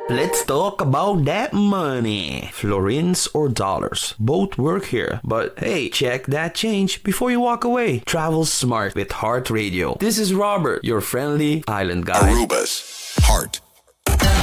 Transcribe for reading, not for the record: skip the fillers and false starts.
Let's talk about that money. Florins or dollars, both work here. But hey, check that change before you walk away. Travel smart with Heart Radio. This is Robert, your friendly island guide. Aruba's Heart